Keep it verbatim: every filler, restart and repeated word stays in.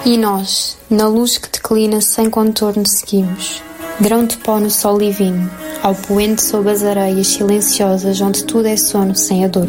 E nós, na luz que declina sem contorno seguimos, grão de pó no sol divino, ao poente sob as areias silenciosas onde tudo é sono sem a dor.